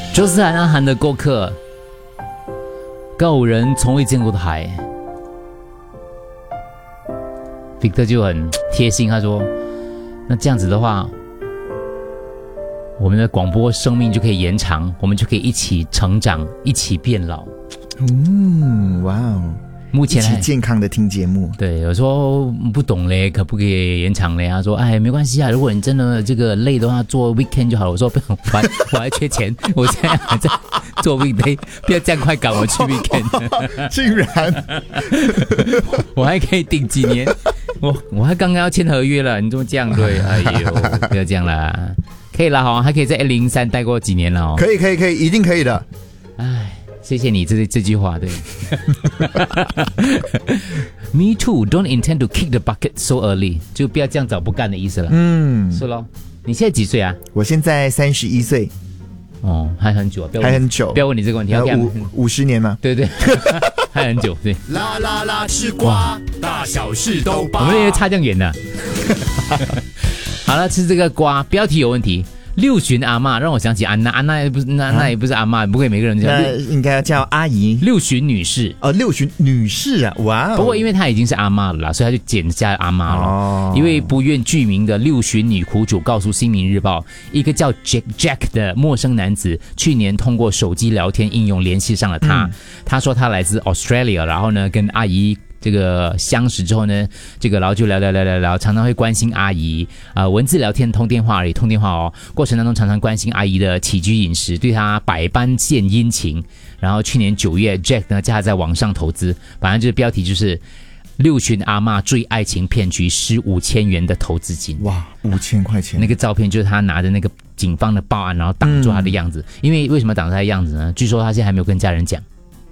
就是韩寒的过客，高人从未见过的海。Victor 就很贴心，他说：“那这样子的话，我们的广播生命就可以延长，我们就可以一起成长，一起变老。” 哇哦！ 目前一起健康的听节目。 对，有时候不懂嘞，可不可以延长嘞？他说：“哎，没关系啊，如果你真的这个累的话，做 weekend 就好了。”我说：“不用，我还缺钱，我现在还在做 weekday， 不要这样快赶我去 weekend。” 竟然， 我还可以顶几年，我还刚刚要签合约了，你怎么这样对？哎呦，不要这样啦，可以啦，好，还可以在103待过几年了哦。 可以，一定可以的。 哎。谢谢你这句话，对。Me too, don't intend to kick the bucket so early， 就不要这样早不干的意思了。是咯。你现在几岁啊？ 我现在31岁。 哦，还很久啊， 还很久。 不要问你这个问题 ，50年嘛。 对，还很久，对。 啦啦啦，吃瓜，大小事都包。 我们也差这样远的。好了，吃这个瓜，标题有问题。六旬阿嬷让我想起安娜，安娜也不是那也不是阿嬷，不会每个人叫， 应该叫阿姨。 六旬女士六旬女士啊，哇！ 不过因为她已经是阿嬷了啦，所以她就简叫阿嬷了。一位不愿具名的六旬女苦主告诉《新民日报》，一个叫 Jack 的陌生男子去年通过手机聊天应用联系上了她。他说他来自 Australia， 然后呢跟阿姨这个相识之后呢，这个然后就聊，常常会关心阿姨文字聊天通电话而已，通电话哦，过程当中常常关心阿姨的起居饮食，对她百般献殷勤。然后去年9月 Jack 呢叫她在网上投资，反正就是标题就是六旬阿嬷坠爱情骗局，失5000元的投资金。 哇，5000块钱！ 那个照片就是他拿着那个警方的报案，然后挡住他的样子。因为什么挡住他的样子呢？据说他现在还没有跟家人讲。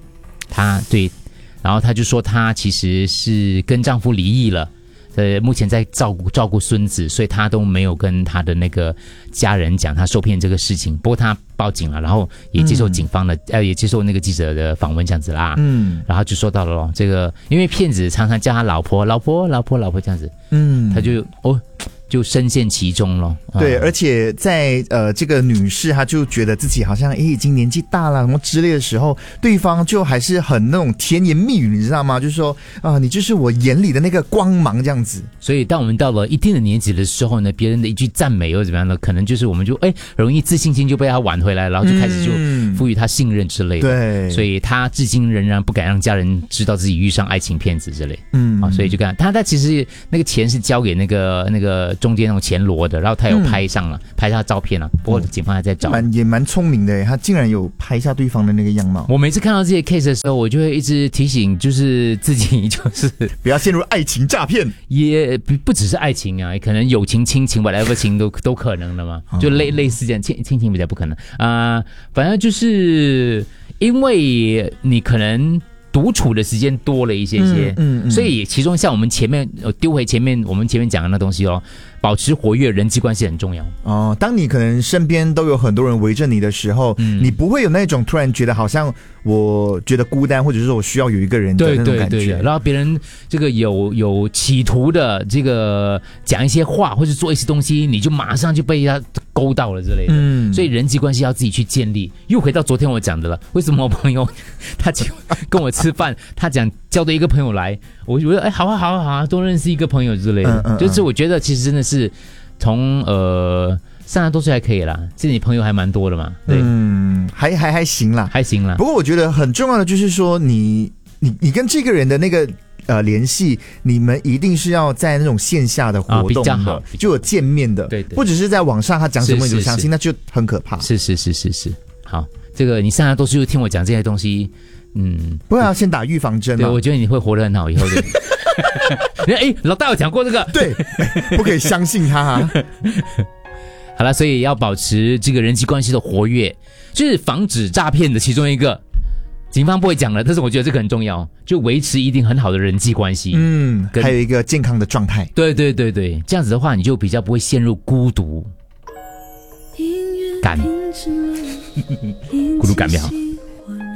然后他就说他其实是跟丈夫离异了，目前在照顾孙子，所以他都没有跟他的那个家人讲他受骗这个事情。不过他报警了，然后也接受警方的也接受那个记者的访问这样子啦。然后就说到了咯，这个因为骗子常常叫他老婆这样子，他就深陷其中了。 对，而且在这个女士她就觉得自己好像已经年纪大了什么之类的时候，对方就还是很那种甜言蜜语，你知道吗？就是说你就是我眼里的那个光芒这样子。 所以当我们到了一定的年纪的时候呢，别人的一句赞美又怎么样呢？可能就是我们就容易自信心就被他挽回来，然后就开始就赋予他信任之类的。 对， 所以他至今仍然不敢让家人知道自己遇上爱情骗子之类。所以就看他其实那个钱是交给那个中间那种钱罗的，然后他有拍上了，拍下照片了。不过警方还在找。 也蛮聪明的，他竟然有拍下对方的那个样貌。 我每次看到这些 case 的时候，我就会一直提醒，就是自己就是不要陷入爱情诈骗。 也不只是爱情啊，可能友情、亲情、whatever 情都可能的嘛。就类似这样，亲情比较不可能反正就是因为你可能独处的时间多了一些，所以其中像我们前面丢回前面我们前面讲的那东西哦，保持活跃，人际关系很重要哦。当你可能身边都有很多人围着你的时候，你不会有那种突然觉得好像我觉得孤单，或者是我需要有一个人的那种感觉。 对，然后别人这个有企图的这个讲一些话或者做一些东西，你就马上就被他勾到了之类的。所以人际关系要自己去建立。又回到昨天我讲的了，为什么我朋友他就跟我吃饭，他讲叫的一个朋友来，我觉得好啊，多认识一个朋友之类的。就是我觉得其实真的是从30多岁还可以啦，自己朋友还蛮多的嘛。对， 还行啦， 还行啦。 不过我觉得很重要的就是说，你跟这个人的那个联系，你们一定是要在那种线下的活动的， 比较好， 就有见面的。对，不只是在网上他讲什么你就相信，那就很可怕。 是。好，这个你30多岁就听我讲这些东西， 不然要先打预防针嘛。 对，我觉得你会活得很好以后的。老大有讲过这个， 对，不可以相信他。 好了，所以要保持这个人际关系的活跃，就是防止诈骗的其中一个。警方不会讲了，但是我觉得这个很重要，就维持一定很好的人际关系。 还有一个健康的状态。 对，这样子的话，你就比较不会陷入孤独感。孤独感比较好。